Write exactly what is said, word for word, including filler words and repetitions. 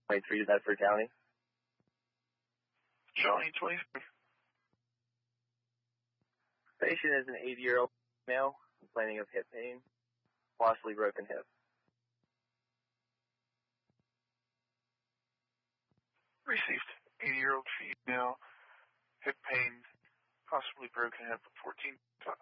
twenty-three to Bedford County. Johnny, twenty-three. Patient is an eighty-year-old male complaining of hip pain, possibly broken hip. Received. eighty-year-old female, hip pain, possibly broken hip, fourteen